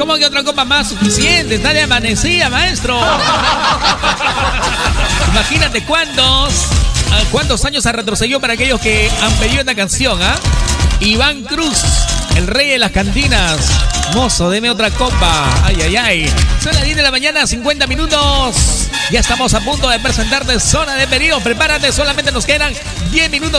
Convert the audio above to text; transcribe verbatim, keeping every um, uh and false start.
¿Cómo que otra copa más? Suficiente, está de amanecida, maestro. Imagínate cuántos, cuántos años ha retrocedido para aquellos que han pedido esta canción, ¿ah? ¿eh? Iván Cruz, el rey de las cantinas. Mozo, deme otra copa. Ay, ay, ay. Son las diez de la mañana, cincuenta minutos. Ya estamos a punto de presentarte Zona de Pedidos. Prepárate, solamente nos quedan diez minutos.